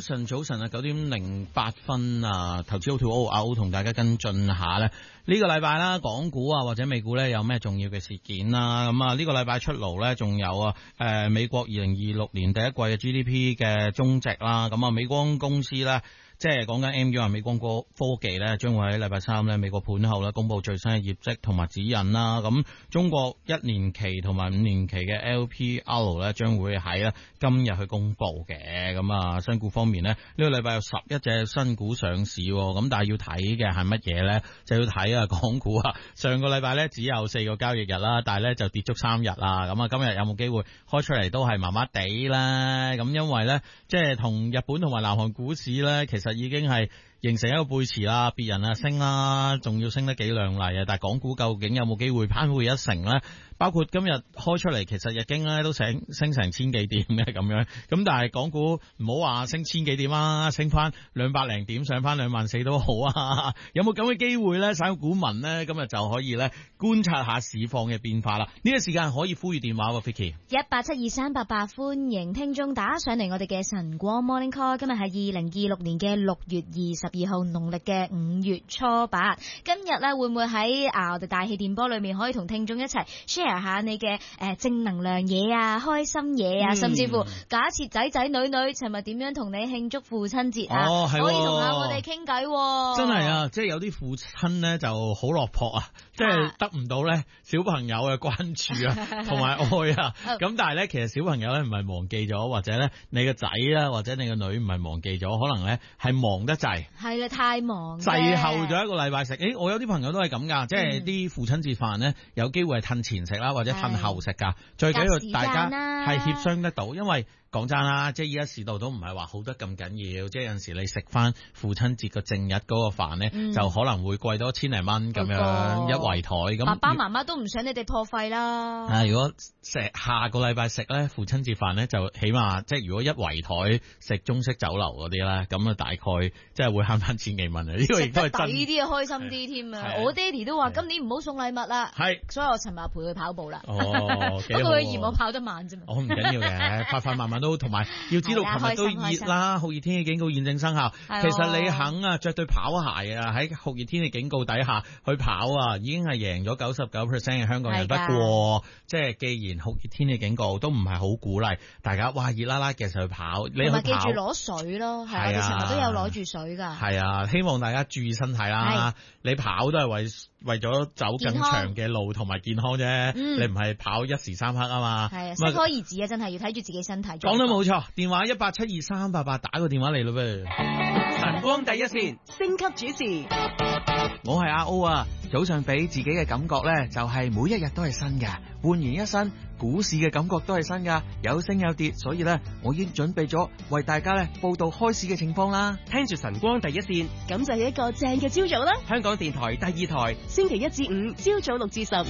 晨啊，9:08啊，投資 O2O 阿 O 同大家跟進下咧，呢個禮拜啦，港股啊或者美股咧有咩重要嘅事件啦？咁啊呢個禮拜出爐咧，仲有美國2026年第一季嘅 GDP 嘅終值啦，咁啊美光公司咧。即係講緊 MU 啊，美光科技咧，將會喺禮拜三咧美國盤後咧公布最新嘅業績同埋指引啦。咁中國1年期同埋5年期嘅 LPR 咧，將會喺咧今日去公布嘅。咁啊，新股方面咧，呢個禮拜有11隻新股上市，咁但係要睇嘅係乜嘢咧？就要睇啊，港股啊，上個禮拜咧只有4個交易日啦，但係咧就跌足3日啦。咁啊，今日有冇機會開出嚟都係麻麻地啦。咁因為咧，即係同日本同埋南韓股市咧，其實已經係形成一個背馳啦，別人啊升啦，仲要升得幾亮麗啊！但係港股究竟有冇機會攀回一成咧？包括今日開出嚟，其實日經咧都升成千幾點嘅咁樣，咁但係港股唔好話升千幾點啊，升翻200零點，上翻24000都好啊！有冇咁嘅機會咧？散戶股民咧，今日就可以咧觀察下市況嘅變化啦。呢個時間可以呼籲電話喎 Vicky 1872388，歡迎聽眾打上嚟我哋嘅晨光 Morning Call。今日係2026年嘅6月22號，農曆嘅5月初8。今日咧會唔會喺我哋大氣電波裏面可以同聽眾一齊 share 下你嘅正能量嘢啊，開心嘢啊，甚至乎假設仔仔女女尋日點樣同你慶祝父親節啊，可以同下我哋傾偈。 真係啊，即係有啲父親咧就好落魄啊，即係得唔到咧小朋友嘅關注啊，同埋愛啊。咁但係咧，其實小朋友咧唔係忘記咗，或者咧你個仔啦，或者你個女唔係忘記咗，可能咧係忙得滯。係啦，太忙，滯後咗一個禮拜食。我有啲朋友都係咁噶，即係啲父親節飯咧有機會係褪前食啦，或者褪後食噶。最緊要大家係協商得到，因為講真啦，即係依家市道都唔係話好得咁緊要，即係有陣時你食翻父親節個正日嗰個飯咧，就可能會貴多千零蚊咁樣一圍台。咁爸爸媽媽都唔想你哋破費啦。 如果下個禮拜食咧父親節飯咧，就起碼即係如果一圍台食中式酒樓嗰啲咧，咁啊大概即係會慳翻千幾蚊啊！呢個亦都係真。 抵啲啊，開心啲添啊！我爹哋都話今年唔好送禮物啦，所以我尋日陪佢跑步啦。不過佢嫌我跑得慢啫嘛。 唔緊要嘅，快快慢慢都，同埋要知道琴日都熱啦，酷熱天氣警告現正生效。其實你肯啊着對跑鞋啊喺酷熱天氣警告底下去跑啊，已經係贏咗99% 嘅香港人。不過即係既然酷熱天氣警告都唔係好鼓勵大家哇熱啦啦嘅時候去跑，你去跑記住攞水咯，係我哋尋日都有攞住水㗎。 係啊，希望大家注意身體啦。你跑都係為咗走更長嘅路同埋健康啫，你唔係跑一時三刻啊嘛。係啊，適可而止啊，真係要睇住自己身體。講得冇錯，電話1872388打個電話嚟咯噃。 晨光第一線，升級主持， 我係阿 O 啊。早上俾自己嘅感覺咧，就係每一日都係新嘅，煥然一新。股市嘅感覺都係新噶，有升有跌，所以咧我已經準備咗為大家咧報道開市嘅情況啦。 聽住晨光第一線， 咁就係一個正嘅朝早啦。 香港電台第2台，星期1至5朝早6至10。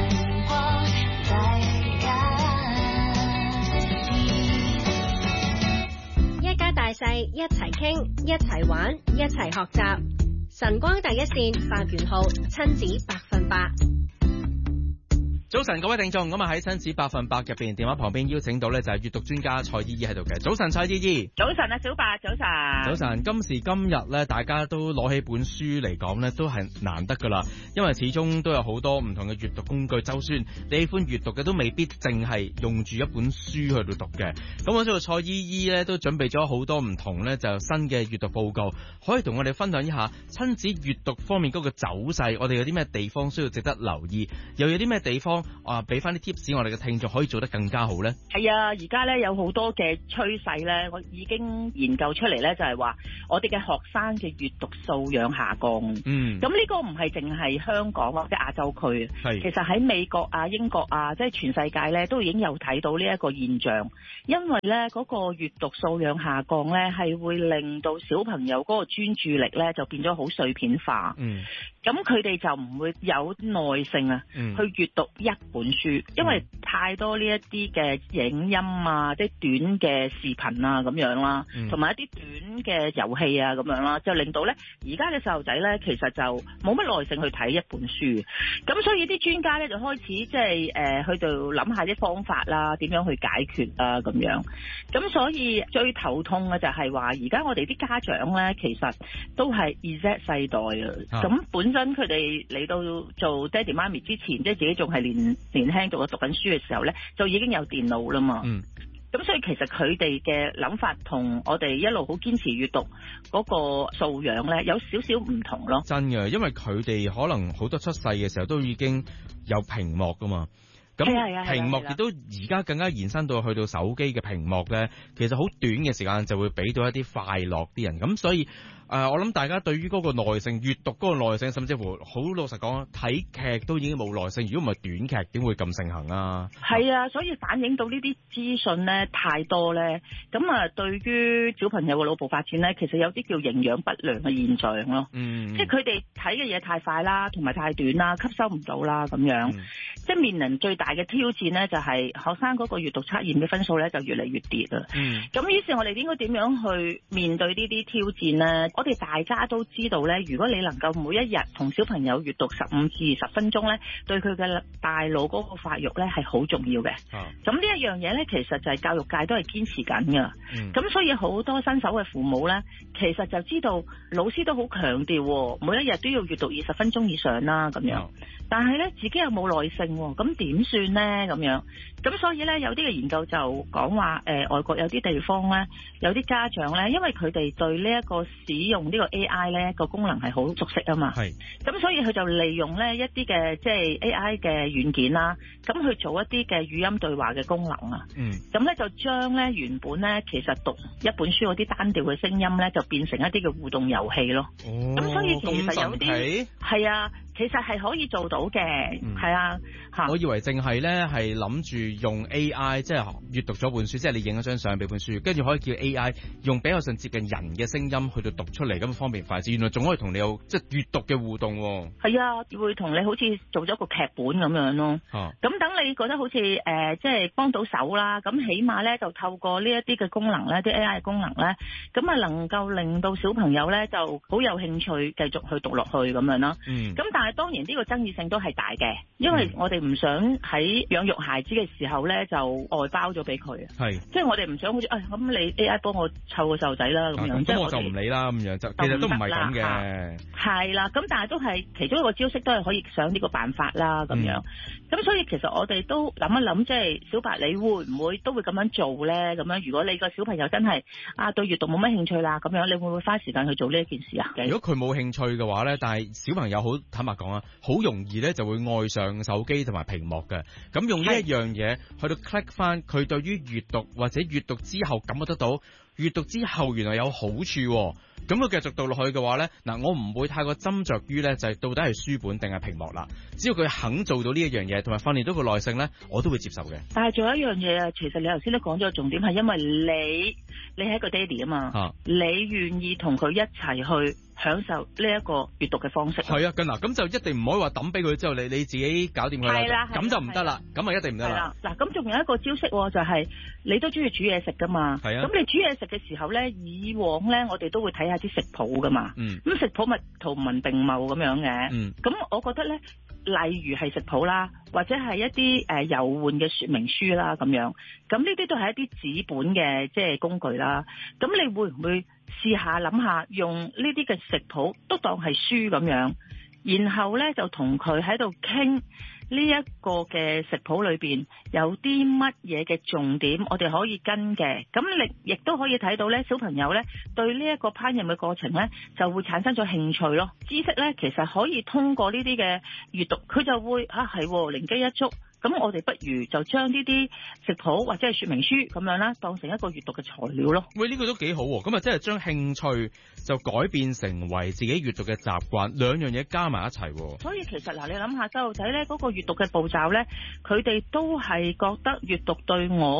一家大細一齊傾，一齊玩，一齊學習。晨光第一線發元號親子100%。 早晨各位聽眾，咁啊喺親子100%入邊，電話旁邊邀請到咧就係閱讀專家蔡依依喺度嘅。早晨蔡依依。 早晨啊小白，早晨。 早晨，今時今日咧，大家都攞起本書嚟講咧，都係難得噶啦，因為始終都有好多唔同嘅閱讀工具，就算你喜歡閱讀嘅，都未必淨係用住一本書去度讀嘅。咁我知道蔡依依咧都準備咗好多唔同咧就新嘅閱讀報告，可以同我哋分享一下親子閱讀方面嗰個走勢，我哋有啲咩地方需要值得留意，又有啲咩地方俾翻啲 tips 我哋嘅聽眾可以做得更加好咧。 係啊，而家咧有好多嘅趨勢咧，我已經研究出嚟咧，就係話我哋嘅學生嘅閱讀素養下降。咁呢個唔係淨係香港或者亞洲區，其實喺美國啊、英國啊，即係全世界咧都已經有睇到呢一個現象。因為咧嗰個閱讀素養下降咧，係會令到小朋友嗰個專注力咧就變咗好碎片化。咁佢哋就唔會有耐性啊，去閱讀一一本書，因為太多呢一啲嘅影音啊，即係短嘅視頻啊咁樣啦，同埋一啲短嘅遊戲啊咁樣啦，就令到咧而家嘅細路仔咧其實就冇乜耐性去睇一本書，咁所以啲專家咧就開始即係去度諗下啲方法啦，點樣去解決啊咁樣，咁所以最頭痛嘅就係話而家我哋啲家長咧其實都係 Z 世代啊，咁本身佢哋嚟到做爹哋媽咪之前，即係自己仲係年輕讀緊書嘅時候咧，就已經有電腦啦嘛。咁所以其實佢哋嘅諗法同我哋一路好堅持閱讀嗰個素養咧，有少少唔同咯。 真嘅，因為佢哋可能好多出世嘅時候都已經有屏幕噶嘛。咁屏幕亦都而家更加延伸到去到手機嘅屏幕咧，其實好短嘅時間就會俾到一啲快樂啲人。咁所以我諗大家對於嗰個耐性，閱讀嗰個耐性，甚至乎好老實講，睇劇都已經冇耐性。如果唔係短劇，點會咁盛行啊？係啊，所以反映到呢啲資訊咧太多咧，咁啊對於小朋友嘅腦部發展咧，其實有啲叫營養不良嘅現象咯。即係佢哋睇嘅嘢太快啦，同埋太短啦，吸收唔到啦咁樣。即係面臨最大嘅挑戰咧，就係學生嗰個閱讀測驗嘅分數咧就越嚟越跌啦。咁於是我哋應該點樣去面對呢啲挑戰咧？我哋大家都知道咧，如果你能夠每一日同小朋友閱讀15至20分鐘咧，對佢嘅大腦嗰個發育咧係好重要嘅。咁呢一樣嘢咧，其實就係教育界都係堅持緊㗎。咁所以好多新手嘅父母咧，其實就知道老師都好強調，每一日都要閱讀20分鐘以上啦咁樣。但係咧，自己又冇耐性，咁點算咧咁樣？咁所以咧，有啲嘅研究就講話，外國有啲地方咧，有啲家長咧，因為佢哋對呢一個使用呢個 AI 咧個功能係好熟悉啊嘛。咁所以佢就利用咧一啲嘅即係 AI 嘅軟件啦，咁去做一啲嘅語音對話嘅功能啊。咁咧就將咧原本咧其實讀一本書嗰啲單調嘅聲音咧，就變成一啲嘅互動遊戲咯。咁所以其實有啲係啊。其實係可以做到嘅，係啊嚇。 我以為淨係咧係諗住用 AI， 即係閱讀咗本書，即係你影咗張相俾本書，跟住可以叫 AI 用比較上接近人嘅聲音去到讀出嚟，咁方便快捷。原來仲可以同你有即係閱讀嘅互動喎。係啊，會同你好似做咗個劇本咁樣咯。咁等你覺得好似即係幫到手啦，咁起碼咧就透過呢一啲嘅功能咧，啲 AI 嘅功能咧，咁啊能夠令到小朋友咧就好有興趣繼續去讀落去咁樣啦。咁但係當然呢個爭議性都係大嘅，因為我哋唔想喺養育孩子嘅時候咧就外包咗俾佢。即係我哋唔想好似咁你 AI 幫我湊個細路仔啦咁樣。 咁我就唔理啦咁樣，就其實都唔係咁嘅。係啦， 咁但係都係其中一個招式，都係可以想呢個辦法啦咁樣。咁所以其實我哋都諗一諗，即係小白你會唔會都會咁樣做咧？咁樣如果你個小朋友真係對閱讀冇乜興趣啦，咁樣你會唔會花時間去做呢一件事啊？ 如果佢冇興趣嘅話咧，但係小朋友好坦白講啊，好容易咧就會愛上手機同埋屏幕嘅。咁用呢一樣嘢去到 click 翻佢對於閱讀或者閱讀之後感覺得到，閱讀之後原來有好處喎。咁佢繼續讀落去嘅話咧，嗱我唔會太過斟酌於咧就係到底係書本定係屏幕啦。只要佢肯做到呢一樣嘢，同埋訓練到個耐性咧，我都會接受嘅。 但係仲有一樣嘢啊，其實你頭先都講咗個重點，係因為你係一個爹哋啊嘛，你願意同佢一齊去享受呢一個閱讀嘅方式。 係啊，咁就一定唔可以話抌俾佢之後，你自己搞掂佢啦。咁就唔得啦，咁啊一定唔得啦。 嗱，咁仲有一個招式就係你都中意煮嘢食噶嘛。係啊。咁你煮嘢食嘅時候咧，以往咧我哋都會睇下啲食譜噶嘛。咁食譜咪圖文並茂咁樣嘅。咁我覺得咧，例如係食譜啦，或者係一啲遊玩嘅說明書啦咁樣。咁呢啲都係一啲紙本嘅即係工具啦。咁你會唔會試下諗下用呢啲嘅食譜都當係書咁樣，然後咧就同佢喺度傾呢一個嘅食譜裏邊有啲乜嘢嘅重點，我哋可以跟嘅。咁你亦都可以睇到咧，小朋友咧對呢一個烹飪嘅過程咧就會產生咗興趣咯。知識咧其實可以通過呢啲嘅閱讀，佢就會係靈機一觸。咁我哋不如就將呢啲食譜或者係說明書咁樣啦，當成一個閱讀嘅材料咯。 喂，呢個都幾好喎！咁啊，即係將興趣就改變成為自己閱讀嘅習慣，兩樣嘢加埋一齊。 所以其實嗱，你諗下細路仔咧嗰個閱讀嘅步驟咧，佢哋都係覺得閱讀對我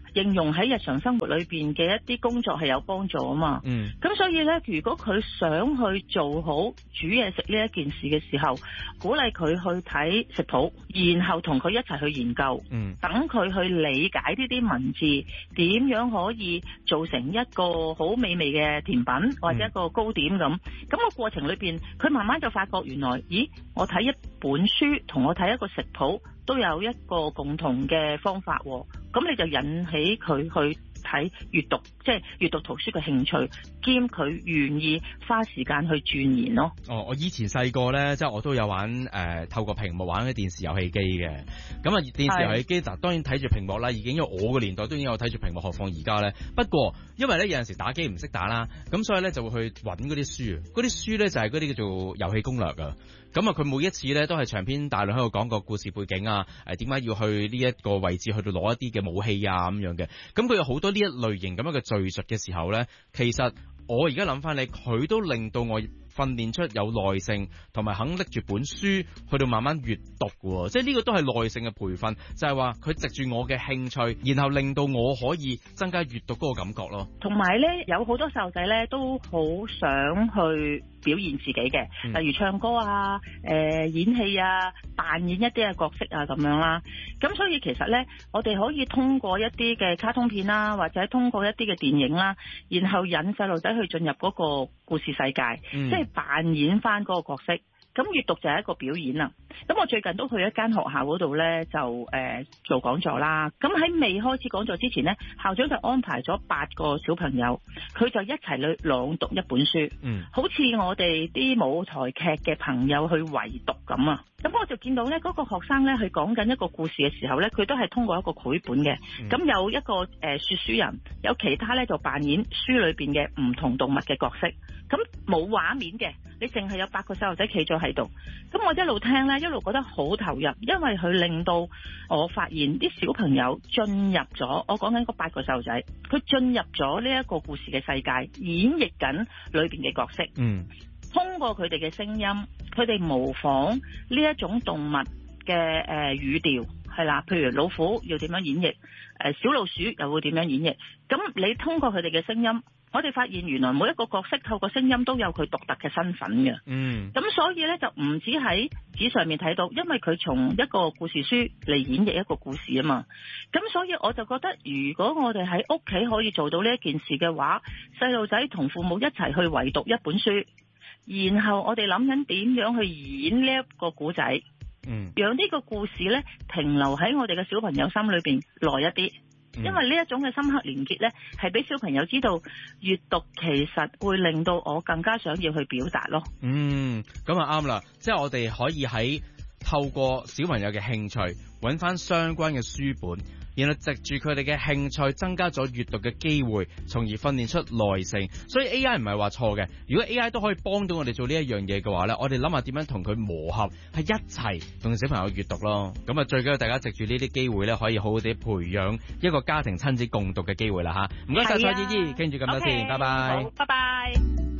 應用喺日常生活裏邊嘅一啲工作係有幫助啊嘛。咁所以咧，如果佢想去做好煮嘢食呢一件事嘅時候，鼓勵佢去睇食譜，然後同佢一齊去研究，等佢去理解呢啲文字點樣可以做成一個好美味嘅甜品或者一個糕點咁。咁個過程裏邊，佢慢慢就發覺原來，咦，我睇一本書同我睇一個食譜都有一個共同嘅方法喎。咁你就引起佢去睇閱讀，即係閱讀圖書嘅興趣，兼佢願意花時間去鑽研咯。 我以前細個咧，即係我都有玩透過屏幕玩啲電視遊戲機嘅。咁啊，電視遊戲機當然睇住屏幕啦，已經因為我個年代都已經有睇住屏幕，何況而家咧。不過因為咧有陣時打機唔識打啦，咁所以咧就會去揾嗰啲書，嗰啲書咧就係嗰啲叫做遊戲攻略㗎。咁啊，佢每一次咧都係長篇大論喺度講個故事背景啊，點解要去呢一個位置去到攞一啲嘅武器啊咁樣嘅。咁佢有好多呢一類型咁樣嘅敘述嘅時候咧，其實我而家諗翻你，佢都令到我訓練出有耐性，同埋肯拎住本書去到慢慢閱讀喎。即係呢個都係耐性嘅培訓，就係話佢藉住我嘅興趣，然後令到我可以增加閱讀嗰個感覺咯。 同埋咧，有好多細路仔咧都好想去表現自己嘅，例如唱歌啊、演戲啊、扮演一啲嘅角色啊咁樣啦。咁所以其實咧，我哋可以通過一啲嘅卡通片啦，或者通過一啲嘅電影啦，然後引細路仔去進入嗰個故事世界，即係扮演翻嗰個角色。咁閱讀就係一個表演啦。咁我最近都去一間學校嗰度咧，就做講座啦。咁喺未開始講座之前呢，校長就安排咗8個小朋友，佢就一齊去朗讀一本書，好似我哋啲舞台劇嘅朋友去圍讀咁啊。咁我就見到咧，嗰個學生咧，佢講緊一個故事嘅時候咧，佢都係通過一個繪本嘅。咁有一個說書人，有其他咧就扮演書裏邊嘅唔同動物嘅角色。咁冇畫面嘅，你淨係有8個細路仔企咗喺度。咁我一路聽咧，一路覺得好投入，因為佢令到我發現啲小朋友進入咗，我講緊嗰8個細路仔，佢進入咗呢一個故事嘅世界，演繹緊裏邊嘅角色。通過佢哋嘅聲音，佢哋模仿呢一種動物嘅語調，係啦，譬如老虎要點樣演繹，小老鼠又會點樣演繹。咁你通過佢哋嘅聲音，我哋發現原來每一個角色透過聲音都有佢獨特嘅身份嘅。咁所以咧就唔止喺紙上面睇到，因為佢從一個故事書嚟演繹一個故事啊嘛。咁所以我就覺得，如果我哋喺屋企可以做到呢一件事嘅話，細路仔同父母一齊去圍讀一本書，然後我哋諗緊點樣去演呢一個故仔，讓呢個故事咧停留喺我哋嘅小朋友心裏邊耐一啲。因為呢一種嘅深刻連結咧，係俾小朋友知道閱讀其實會令到我更加想要去表達咯。 咁啊啱啦，即係我哋可以喺透過小朋友嘅興趣揾翻相關嘅書本，然後藉住佢哋嘅興趣增加咗閱讀嘅機會，從而訓練出耐性。所以 AI 唔係話錯嘅，如果 AI 都可以幫到我哋做呢一樣嘢嘅話呢，我哋諗下點樣同佢磨合，係一齊同小朋友閱讀咯。咁啊，最緊要大家藉住呢啲機會呢，可以好好地培養一個家庭親子共讀嘅機會啦吓。唔該晒蔡姨姨，傾住咁多先，拜拜。 好，拜拜。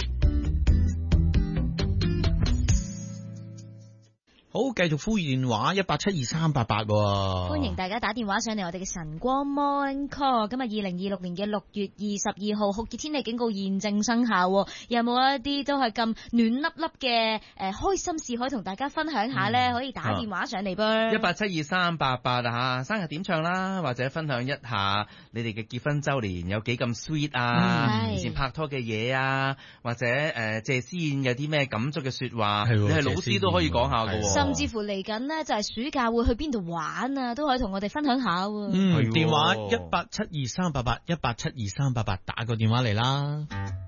好，繼續呼電話1872388， 歡迎大家打電話上嚟我哋嘅晨光 Morning Call。今日2026年嘅6月22號酷熱天氣警告現正生效，有冇一啲都係咁暖粒粒嘅開心事可以同大家分享下呢？可以打電話上嚟噃。 1872388啊，生日點唱啦，或者分享一下你哋嘅結婚週年有幾咁 sweet 啊，以前拍拖嘅嘢啊，或者謝師宴有啲咩感觸嘅說話，你係老師都可以講下㗎。 甚至乎嚟緊呢，就係暑假會去邊度玩啊，都可以同我哋分享下。 電話1872388 1872388，打個電話嚟啦。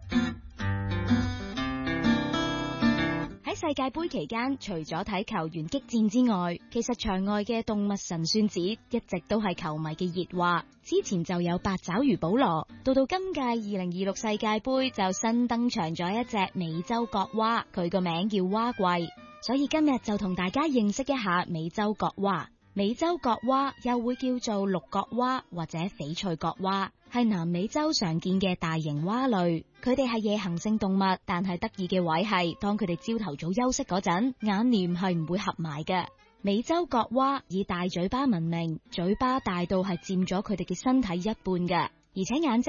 喺世界盃期間，除咗睇球員激戰之外，其實場外嘅動物神算子一直都係球迷嘅熱話。之前就有八爪魚保羅，到今屆2026世界盃就新登場咗一隻美洲角蛙，佢個名叫蛙貴。所以今日就同大家認識一下美洲角蛙。美洲角蛙又會叫做綠角蛙或者翡翠角蛙，係南美洲常見嘅大型蛙類。佢哋係夜行性動物，但係得意嘅位係，當佢哋朝頭早休息嗰陣，眼簾係唔會合埋嘅。 美洲角蛙以大嘴巴聞名，嘴巴大到係佔咗佢哋嘅身體一半嘅，而且眼睛